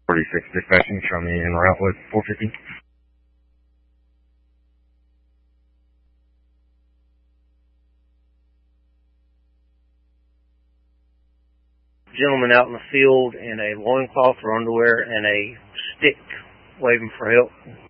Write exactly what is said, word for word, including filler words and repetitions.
forty-six dispatching, show me en route with four fifty. Gentleman out in the field in a loincloth or underwear and a stick waving for help.